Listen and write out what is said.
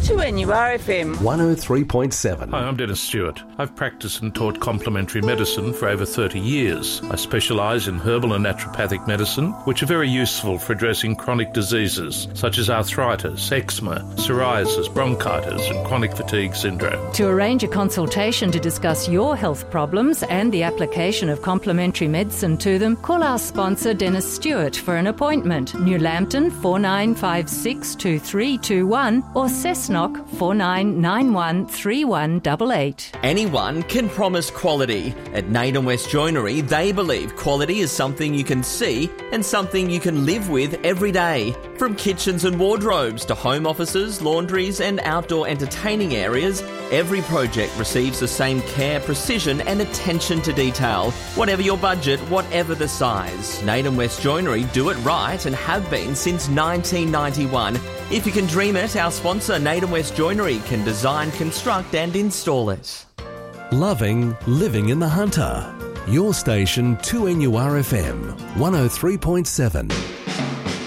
2NURFM 103.7. Hi, I'm Dennis Stewart. I've practiced and taught complementary medicine for over 30 years. I specialise in herbal and naturopathic medicine, which are very useful for addressing chronic diseases such as arthritis, eczema, psoriasis, bronchitis and chronic fatigue syndrome. To arrange a consultation to discuss your health problems and the application of complementary medicine to them, call our sponsor Dennis Stewart for an appointment. New Lambton 4956 2321 or Cessnock 4991 3188. Anyone can promise quality. At Naden West Joinery, they believe quality is something you can see and something you can live with every day. From kitchens and wardrobes to home offices, laundries and outdoor entertaining areas, every project receives the same care, precision and attention to detail. Whatever your budget, whatever the size, Naden West Joinery do it right and have been since 1991. If you can dream it, our sponsor Naden West Joinery can design, construct and install it. Loving living in the Hunter. Your station 2NURFM 103.7.